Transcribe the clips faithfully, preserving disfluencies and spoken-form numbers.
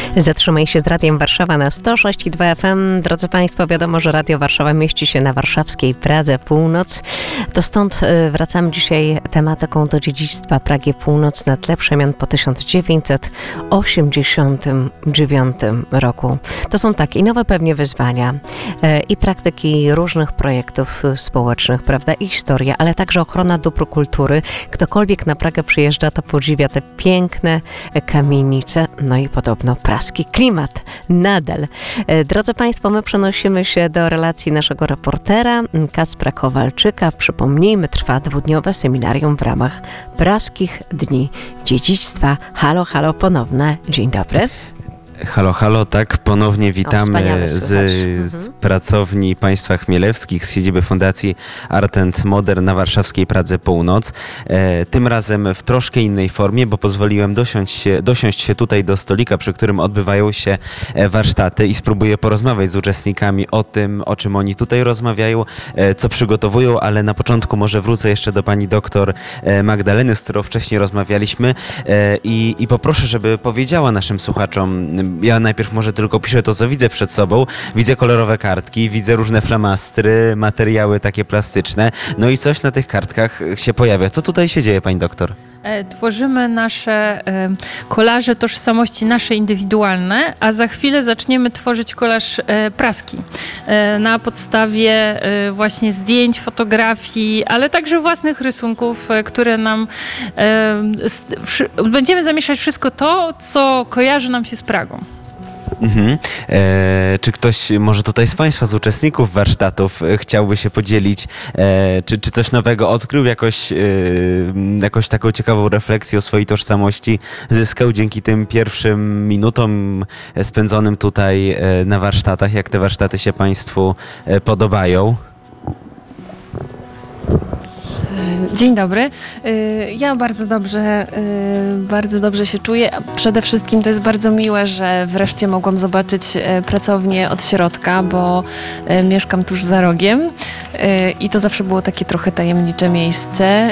Zatrzymaj się z Radiem Warszawa na sto sześć i dwa F M. Drodzy Państwo, wiadomo, że Radio Warszawa mieści się na warszawskiej Pradze Północ. To stąd wracamy dzisiaj tematyką do dziedzictwa Pragi Północ na tle przemian po tysiąc dziewięćset osiemdziesiątym dziewiątym roku. To są takie nowe pewnie wyzwania i praktyki różnych projektów społecznych, prawda, i historia, ale także ochrona dóbr kultury. Ktokolwiek na Pragę przyjeżdża, to podziwia te piękne kamienice, no i podobno praski klimat nadal. Drodzy Państwo, my przenosimy się do relacji naszego reportera Kacpra Kowalczyka. Przypomnijmy, trwa dwudniowe seminarium w ramach Praskich Dni Dziedzictwa. Halo, halo, ponowne. Dzień dobry. Halo, halo, tak, ponownie witamy o, z, z pracowni państwa chmielewskich, z siedziby Fundacji Art and Modern na warszawskiej Pradze Północ. E, tym razem w troszkę innej formie, bo pozwoliłem dosiąść się, dosiąść się tutaj do stolika, przy którym odbywają się warsztaty i spróbuję porozmawiać z uczestnikami o tym, o czym oni tutaj rozmawiają, e, co przygotowują, ale na początku może wrócę jeszcze do pani doktor Magdaleny, z którą wcześniej rozmawialiśmy e, i, i poproszę, żeby powiedziała naszym słuchaczom. Ja najpierw może tylko piszę to, co widzę przed sobą. Widzę kolorowe kartki, widzę różne flamastry, materiały takie plastyczne. No i coś na tych kartkach się pojawia. Co tutaj się dzieje, pani doktor? Tworzymy nasze kolaże tożsamości, nasze indywidualne, a za chwilę zaczniemy tworzyć kolaż praski na podstawie właśnie zdjęć, fotografii, ale także własnych rysunków, które nam... Będziemy zamieszać wszystko to, co kojarzy nam się z Pragą. Mhm. E, czy ktoś może tutaj z Państwa, z uczestników warsztatów e, chciałby się podzielić, e, czy, czy coś nowego odkrył, jakoś, e, jakoś taką ciekawą refleksję o swojej tożsamości zyskał dzięki tym pierwszym minutom spędzonym tutaj e, na warsztatach? Jak te warsztaty się Państwu e, podobają? Dzień dobry. Ja bardzo dobrze, bardzo dobrze się czuję. Przede wszystkim to jest bardzo miłe, że wreszcie mogłam zobaczyć pracownię od środka, bo mieszkam tuż za rogiem i to zawsze było takie trochę tajemnicze miejsce,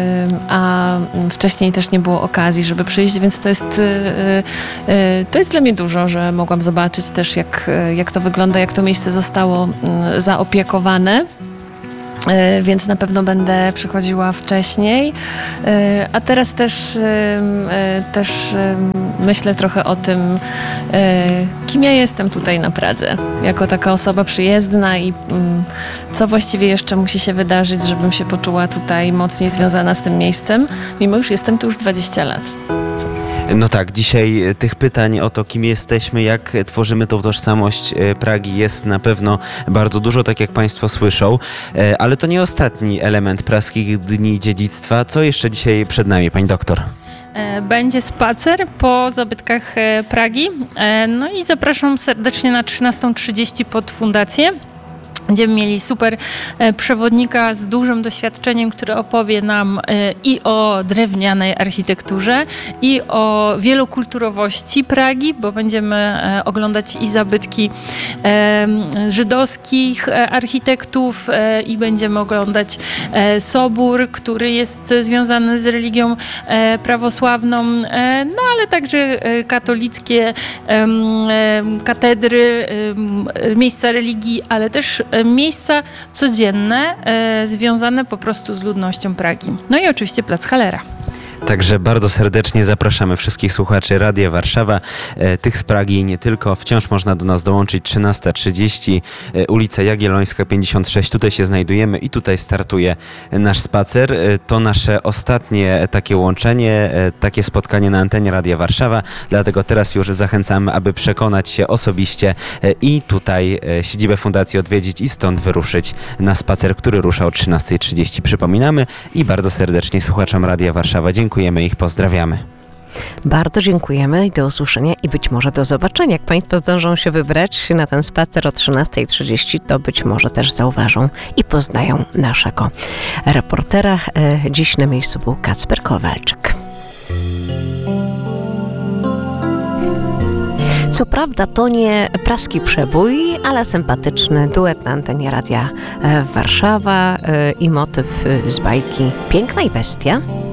a wcześniej też nie było okazji, żeby przyjść, więc to jest, to jest dla mnie dużo, że mogłam zobaczyć też, jak, jak to wygląda, jak to miejsce zostało zaopiekowane. Więc na pewno będę przychodziła wcześniej, a teraz też, też myślę trochę o tym, kim ja jestem tutaj na Pradze, jako taka osoba przyjezdna i co właściwie jeszcze musi się wydarzyć, żebym się poczuła tutaj mocniej związana z tym miejscem, mimo już jestem tu już dwadzieścia lat. No tak, dzisiaj tych pytań o to, kim jesteśmy, jak tworzymy tą tożsamość Pragi jest na pewno bardzo dużo, tak jak Państwo słyszą, ale to nie ostatni element Praskich Dni Dziedzictwa. Co jeszcze dzisiaj przed nami, pani doktor? Będzie spacer po zabytkach Pragi, no i zapraszam serdecznie na trzynastą trzydzieści pod fundację. Będziemy mieli super przewodnika z dużym doświadczeniem, który opowie nam i o drewnianej architekturze, i o wielokulturowości Pragi, bo będziemy oglądać i zabytki żydowskich architektów, i będziemy oglądać sobór, który jest związany z religią prawosławną, no ale także katolickie katedry, miejsca religii, ale też miejsca codzienne, e, związane po prostu z ludnością Pragi. No i oczywiście Plac Hallera. Także bardzo serdecznie zapraszamy wszystkich słuchaczy Radia Warszawa, e, tych z Pragi i nie tylko. Wciąż można do nas dołączyć trzynasta trzydzieści, e, ulica Jagiellońska pięćdziesiąt sześć. Tutaj się znajdujemy i tutaj startuje nasz spacer. E, to nasze ostatnie takie łączenie, e, takie spotkanie na antenie Radia Warszawa. Dlatego teraz już zachęcamy, aby przekonać się osobiście e, i tutaj e, siedzibę fundacji odwiedzić i stąd wyruszyć na spacer, który rusza o trzynasta trzydzieści. Przypominamy i bardzo serdecznie słuchaczom Radia Warszawa dziękuję. Dziękujemy ich, pozdrawiamy. Bardzo dziękujemy i do usłyszenia i być może do zobaczenia. Jak Państwo zdążą się wybrać na ten spacer o trzynasta trzydzieści, to być może też zauważą i poznają naszego reportera. Dziś na miejscu był Kacper Kowalczyk. Co prawda to nie praski przebój, ale sympatyczny duet na antenie Radia Warszawa i motyw z bajki Piękna i Bestia.